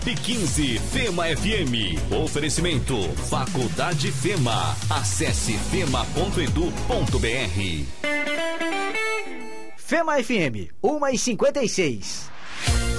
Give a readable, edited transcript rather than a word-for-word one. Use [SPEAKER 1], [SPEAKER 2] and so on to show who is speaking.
[SPEAKER 1] e 15, Fema FM. Oferecimento Faculdade Fema. Acesse fema.edu.br.
[SPEAKER 2] Fema FM, 1h56.